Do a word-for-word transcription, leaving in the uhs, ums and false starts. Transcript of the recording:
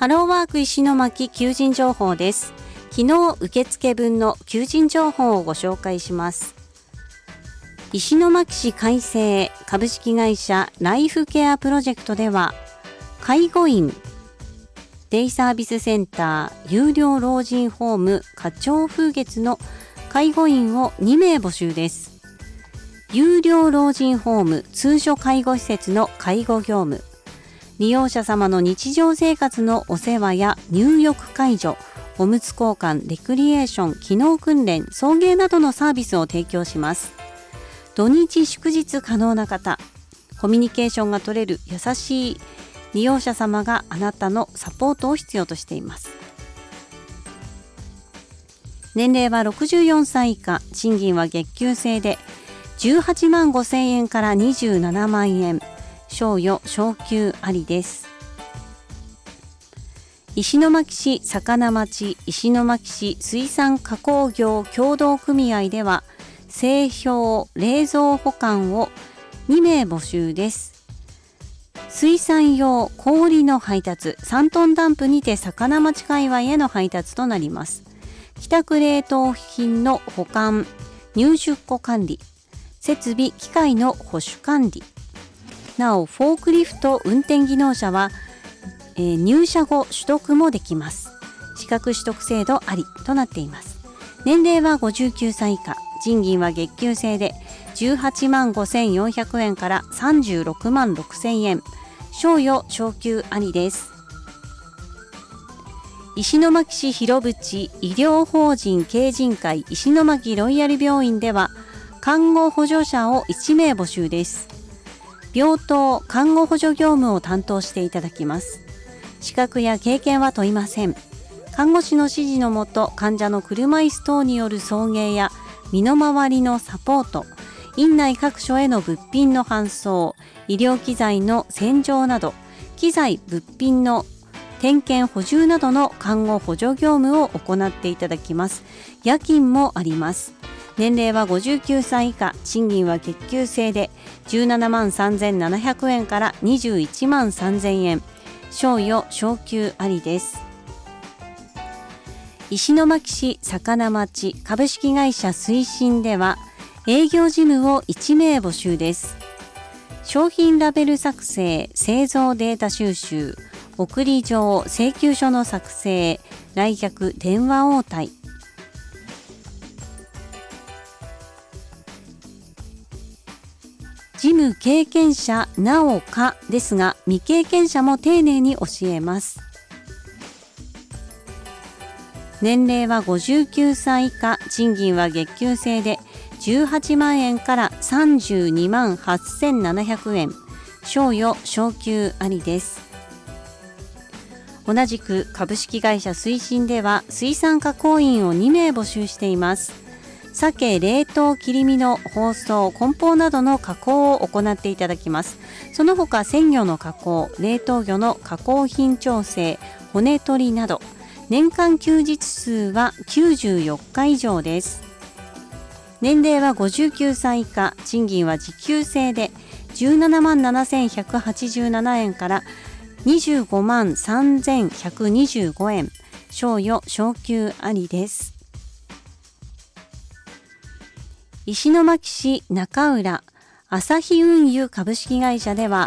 ハローワーク石巻求人情報です。昨日受付分の求人情報をご紹介します。石巻市開成株式会社ライフケアプロジェクトでは、介護員、デイサービスセンター、有料老人ホーム花鳥風月の介護員をにめい募集です。有料老人ホーム通所介護施設の介護業務、利用者様の日常生活のお世話や入浴介助、おむつ交換、レクリエーション、機能訓練、送迎などのサービスを提供します。土日祝日可能な方、コミュニケーションが取れる優しい利用者様があなたのサポートを必要としています。年齢はろくじゅうよんさい以下、賃金は月給制でじゅうはちまんごせんえんからにじゅうななまんえん、賞与昇給ありです。石巻市魚町石巻市水産加工業協同組合では、製氷冷蔵保管をにめい募集です。水産用氷の配達、さんトンダンプにて魚町界隈への配達となります。帰宅冷凍品の保管、入出庫管理、設備機械の保守管理。なお、フォークリフト運転技能者は、えー、入社後取得もできます。資格取得制度ありとなっています。年齢はごじゅうきゅうさい以下、賃金は月給制でじゅうはちまんごせんよんひゃくえんからさんじゅうろくまんろくせんえん、賞与昇給ありです。石巻市広淵医療法人敬人会石巻ロイヤル病院では、看護補助者をいちめい募集です。病棟看護補助業務を担当していただきます。資格や経験は問いません。看護師の指示のもと、患者の車椅子等による送迎や身の回りのサポート、院内各所への物品の搬送、医療機材の洗浄など、機材物品の点検補充などの看護補助業務を行っていただきます。夜勤もあります。年齢はごじゅうきゅうさい以下、賃金は月給制でじゅうななまんさんぜんななひゃくえんからにじゅういちまんさんぜんえん、賞与昇給ありです。石巻市魚町株式会社推進では、営業事務をいちめい募集です。商品ラベル作成、製造データ収集、送り状、請求書の作成、来客電話応対。事務経験者なおかですが、未経験者も丁寧に教えます。年齢はごじゅうきゅうさい以下、賃金は月給制でじゅうはちまんえんからさんじゅうにまんはっせんななひゃくえん、賞与昇給ありです。同じく株式会社推進では、水産加工員をにめい募集しています。鮭冷凍切り身の包装、梱包などの加工を行っていただきます。その他、鮮魚の加工、冷凍魚の加工品調整、骨取りなど、年間休日数はきゅうじゅうよっか以上です。年齢はごじゅうきゅうさい以下、賃金は時給制でじゅうななまんななせんひゃくはちじゅうななえんからにじゅうごまんさんぜんひゃくにじゅうごえん、賞与昇給ありです。石巻市中浦朝日運輸株式会社では、